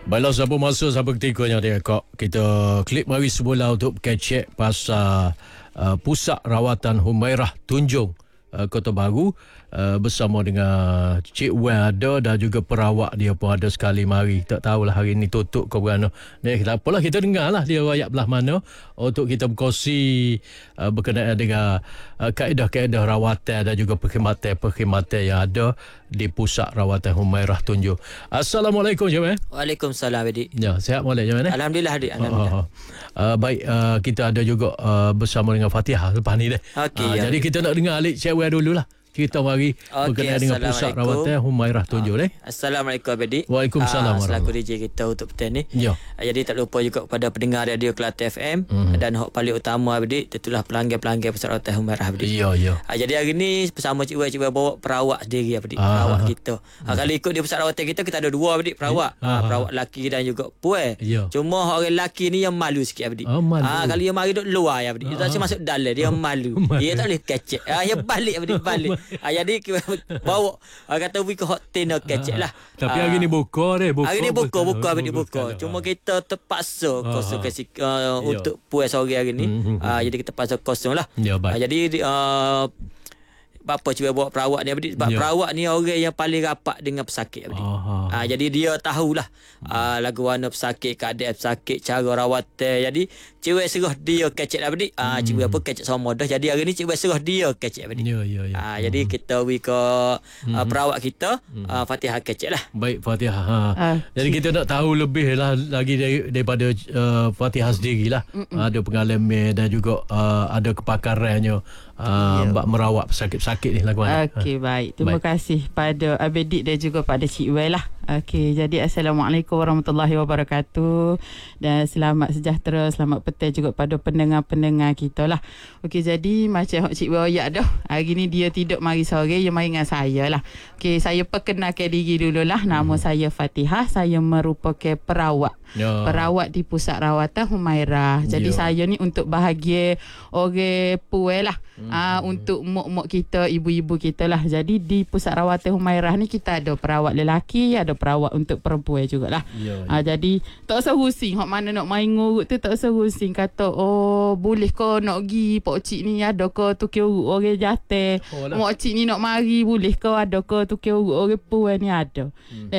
Baiklah, siapa masuk siapa ketikanya dia kok. Kita klik mari semula untuk kecek pasal pusat rawatan Humairah Tunjung, Kota Baru, bersama dengan Cik Wan ada dan juga perawat dia pun ada sekali mari. Tak tahulah hari ni tutup ke berana. Ni tak apalah, kita dengarlah dia rakyat belah mana untuk kita berkongsi berkenaan dengan kaedah-kaedah rawatan dan juga perkhidmatan yang ada di pusat rawatan Humairah Tunjung. Assalamualaikum Cik Wan. Waalaikumsalam adik. Ya, sihat molek Cik Wan. Alhamdulillah adik, alhamdulillah. Baik, kita ada juga bersama dengan Fatihah lepas ni deh. Okey, jadi kita nak dengar alik Cik Wan dululah. Cerita mari berkenaan dengan pusat rawatan Humairah Tunjung ni. Assalamualaikum adik. Waalaikumsalam. Selaku DJ kita untuk petang ni. Ya. Jadi tak lupa juga kepada pendengar radio Kelantan FM dan hok paling utama adik, itulah pelanggan-pelanggan pusat rawatan Humairah adik. Ya, ya. Jadi hari ni bersama Cik Wan bawa perawat sendiri adik, perawat kita. Kalau ikut di pusat rawatan kita ada dua adik perawat. Perawat lelaki dan juga puan. Ya. Cuma orang lelaki ni yang malu sikit adik. Malu. Kalau dia mari duduk luar ya adik. Dia tak masuk dalam, dia malu. Dia tak boleh kecek. Dia balik adik, balik. Jadi bawa kata pergi ke hotel nak kecek lah. Tapi hari ni buka deh. Hari ni buka buka. Cuma kita terpaksa kosong untuk puas sore hari ni. Jadi kita terpaksa kosong lah. Ya, baik. Jadi bapa cuba bawa perawat ni adik, sebab perawat ni orang yang paling rapat dengan pesakit adik. Jadi dia tahulah lagu warna pesakit, keadaan pesakit, cara rawatan. Jadi cikgu serah dia kecek lah adik. Cikgu apa kecek sama dah. Jadi hari ni cikgu serah dia kecek adik. Ya. Jadi kita pergi ke perawat kita, Fatihah kecek lah. Baik, Fatihah. Jadi kita nak tahu lebih lah lagi daripada Fatihah sendirilah. Ada pengalaman dan juga ada kepakarannya bak merawat pesakit-pesakit ni lagu mana. Okey, baik. Terima kasih pada Abedik dan juga pada Cik Wan lah. Okey, jadi Assalamualaikum warahmatullahi wabarakatuh dan selamat sejahtera, selamat petang juga pada pendengar-pendengar kita lah. Okey, jadi macam Cik Wan dah, hari ni dia tidak mari sore, dia mari dengan saya lah. Okey, saya perkenalkan diri dululah. Nama saya Fatihah, saya merupakan perawat. Perawat di pusat rawatan Humairah. Jadi saya ni untuk bahagia orang puan lah. Untuk mak-mak kita, ibu-ibu kita lah. Jadi di pusat rawatan Humairah ni kita ada perawat lelaki, ada perawat untuk perempuan jugalah. Jadi tak usah rusing hok mana nak main ngurut tu, tak usah rusing kata boleh ke nak pergi pak cik ni, ada ke tukar urut orang jatuh. Mak cik ni nak mari boleh ke, ada ke tukar urut orang puan ni ada.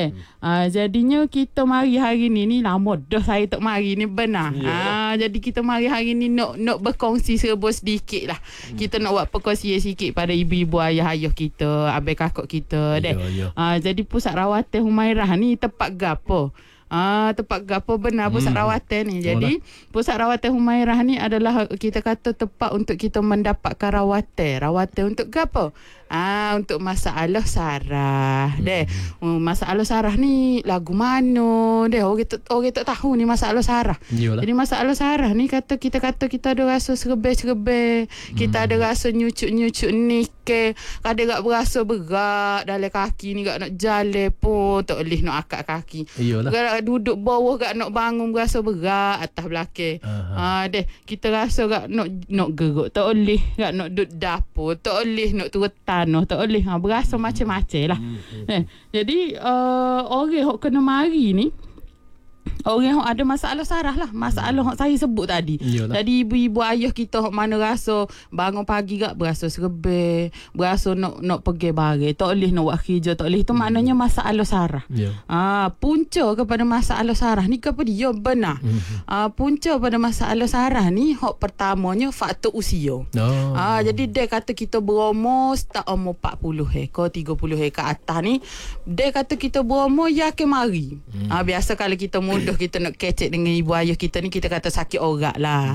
Jadinya kita mari hari ni lama dah saya tak mari ni benar. Jadi kita mari hari ni nak berkongsi serba sedikit lah. Kita nak buat perkongsian sikit pada ibu-ibu, ayah-ayah kita, abang kakak kita deh. Jadi pusat rawatan Humairah ni tempat gapo? Tempat gapo benar pusat rawatan ni. Jadi pusat rawatan Humairah ni adalah kita kata tempat untuk kita mendapatkan rawatan untuk gapo? Untuk masalah saraf deh. Masalah saraf ni lagu mana deh, orang tak tahu ni masalah saraf. Jadi masalah saraf ni kita ada rasa serbe-serbe, kita ada rasa nyucuk-nyucuk ni ke, kadang gak berasa berat dalam kaki ni, gak nak jalan pun tak boleh nak akak kaki. Gak duduk bawah gak nak bangun berasa berat, atas belakang. Deh kita rasa gak nak gerak tak boleh, gak nak duduk dapur tak boleh, nak turun tanah tak boleh, berasa macam-macam lah. Jadi orang yang kena mari ni, orang yang ada masalah saraf lah, masalah yang saya sebut tadi. Jadi ibu-ibu ayah kita yang mana rasa bangun pagi gak berasa serbe, berasa nak pergi barang tak boleh, nak buat kerja tak boleh, itu maknanya masalah saraf. Punca kepada masalah saraf ni kepada dia benar. Punca pada masalah saraf ni hak pertamanya faktor usia. Jadi dia kata kita berumur start umur 40 ke 30 ke atas ni, dia kata kita berumur yakin mari. Biasa kalau kita muda kita nak kecek dengan ibu ayah kita ni, kita kata sakit orak lah.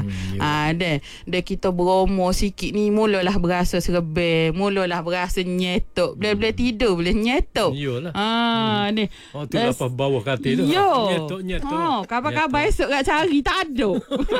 Dia kita berumur sikit ni mulalah berasa serbe, mulalah berasa nyetok, boleh tidur boleh nyetok. Ni tu lepas bawah katil tu nyetok. Kabar-kabar esok kat cari tak ada.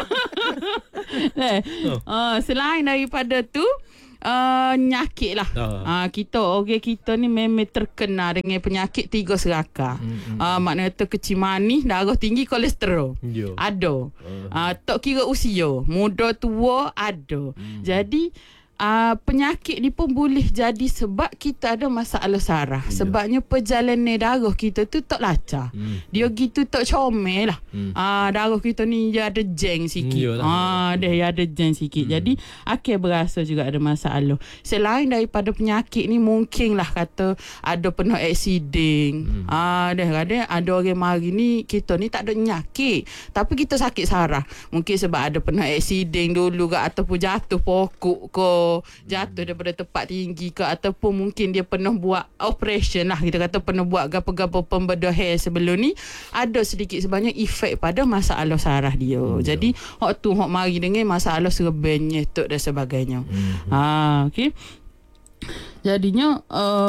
Selain daripada tu penyakit lah. Kita orang kita ni memang terkenal dengan penyakit 3 serakah. Maknanya tu kecil manis, darah tinggi, kolesterol. Ada. Tak kira usia, muda tua ada. Jadi penyakit ni pun boleh jadi sebab kita ada masalah saraf. Sebabnya perjalanan darah kita tu tak lancar. Dia gitu tak comel lah. Darah kita ni dia ada jeng sikit. Dia ada jeng sikit. Jadi akhir berasa juga ada masalah. Selain daripada penyakit ni, mungkin lah kata ada pernah accident. Kadang-kadang ada orang mari ni, kita ni tak ada penyakit tapi kita sakit saraf. Mungkin sebab ada pernah accident dulu ke, ataupun jatuh pokok ke, jatuh daripada tempat tinggi ke, ataupun mungkin dia pernah buat operation lah, kita kata pernah buat gapo-gapo pembedahan sebelum ni, ada sedikit sebanyak efek pada masalah saraf dia. Jadi hak tu hak mari dengan masalah serban nyetuk dan sebagainya. Okey. Jadinya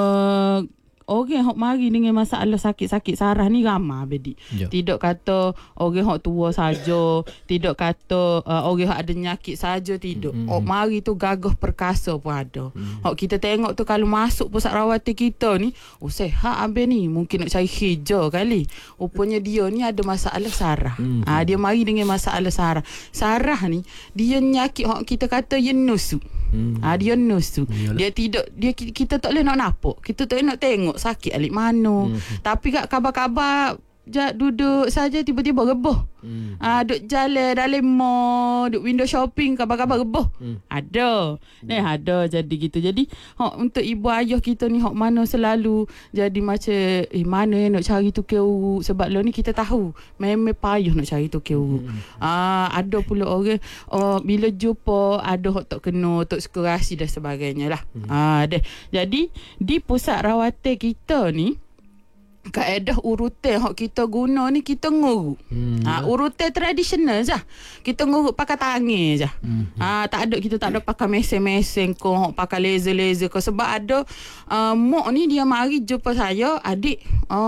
orang hok mari dengan masalah sakit-sakit saraf ni ramai Abedi. Tidak kata orang hok tua saja, tidak kata orang hok ada penyakit saja, tidak. Hok mari tu gagah perkasa pun ada. Hok kita tengok tu kalau masuk pusat rawatan kita ni, sehat Abel ni, mungkin nak cari hijau kali. Rupanya dia ni ada masalah saraf. Dia mari dengan masalah saraf. Saraf ni dia penyakit hok kita kata dia nusuk. Dia nusuk. Dia tidak, kita tak boleh nak nampak. Kita tak boleh nak tengok sakit alik mana. Tapi kat kabar-kabar duduk saja tiba-tiba reboh. Duk jalan dalam mall, duk window shopping, kabar-kabar reboh. Ada. Ada jadi gitu. Jadi untuk ibu ayah kita ni hok mana selalu jadi macam mana nak cari tukar urut, sebab lo ni kita tahu memang payah nak cari tukar urut. Ada pula orang bila jumpa ada hok tak kena, tak sekurasi dan sebagainya lah. Jadi di pusat rawatan kita ni, kaedah urutan hak kita guna ni, kita ngurut. Urutan tradisional je. Kita ngurut pakai tangan je. Kita tak ada pakai mesin-mesin ko, hak pakai laser-laser ko. Sebab ada mak ni dia mari jumpa saya, adik,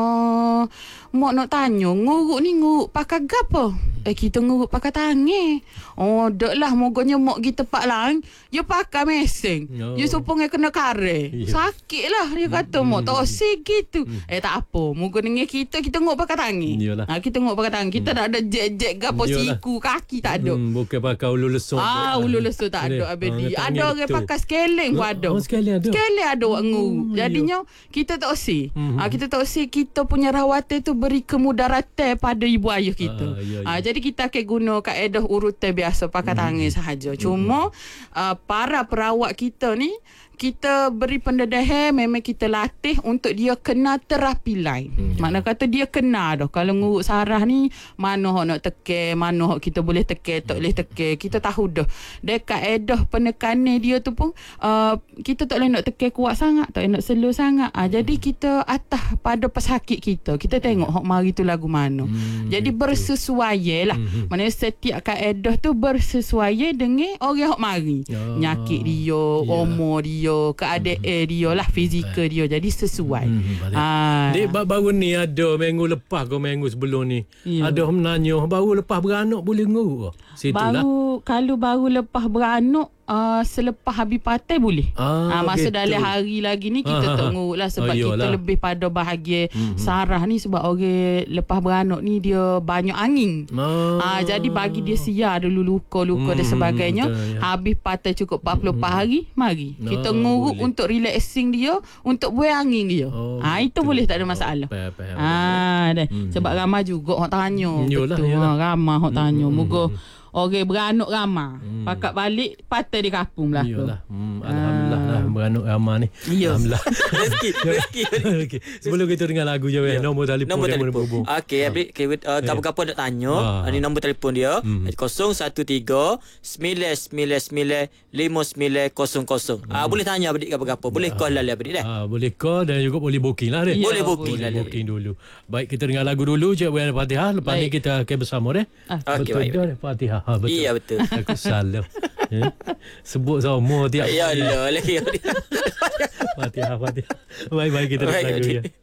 mak nak tanya, ngurut ni ngurut pakai gapo? Kita ngurut pakai tangan. Dak lah, moganya mak kita pak lain, dia pakai mesin. Dia supaya kena kare. Sakit lah dia kata, mak tak osik gitu. Tak apa. Moga dengan kita ngurut pakai tangan. Kita ngurut pakai tangan. Kita tak ada jet-jet gapo siku, kaki tak ada. Bukan pakai ulu lesung. Ulu lesung tak ada Abedi. Ada orang pakai scaling pun ada. Scaling ada. Scaling ada orang ngurut. Jadinya kita tak osik. Kita tak osik, kita punya rawatan tu beri kemudaratan pada ibu ayah kita. Jadi kita akan guna kaedah urutan biasa pakai tangan sahaja. Cuma para perawat kita ni, kita beri pendedahan, memang kita latih untuk dia kena terapi lain. Makna kata dia kena dah. Kalau ngurut saraf ni, mana hok nak tekan, mana hok kita boleh tekan, tak boleh tekan. Kita tahu dah. Dan kaedah penekanan dia tu pun, kita tak boleh nak tekan kuat sangat, tak boleh nak slow sangat. Jadi kita atas pada pesakit kita. Kita tengok hok mari tu lagu mana. Jadi bersesuaian lah. Maknanya setiap kaedah tu bersesuaian dengan orang hok mari. Nyakit dia, umur dia, keadaan dia lah, fizikal dia. Jadi sesuai. Dek, baru ni ada minggu lepas ke minggu sebelum ni, ada orang menanya baru lepas beranak boleh ngurut ke? Kalau baru lepas beranak, selepas habis patai boleh. Masa gitu. Dalam hari lagi ni kita tak ngurut lah, sebab kita lebih pada bahagian saraf ni, sebab orang lepas beranak ni dia banyak angin. Jadi bagi dia siar dulu luka-luka dan sebagainya. Habis patai cukup 44 hari, mari kita ngurut boleh. Untuk relaxing dia, untuk buang angin dia. Itu boleh, tak ada masalah. Sebab ramai juga orang tanya. Ramai orang tanya. Moga orang beranak ramai. Pakat balik patah di kampung lah. Alhamdulillah lah beranak ramai ni. Alhamdullah. Rezeki. Okay. Sebelum kita dengar lagu je, nombor telefon dia boleh berhubung. Okey, kapan-kapan nak tanya, ni nombor telefon dia 013-999-5900. Boleh tanya adik kapan-kapan. Boleh call lah adik dah. Boleh call dan juga boleh booking lah dia. Boleh booking lah. Booking dulu. Baik, kita dengar lagu dulu je, Fatihah. Lepas ni kita akan bersama deh. Okey, baik. Fatihah. Betul. Iya, betul. Aku salah. Sebut sama tiap. Ya Allah lagi. Fatihah. Baik-baik, kita dengar lagu ya.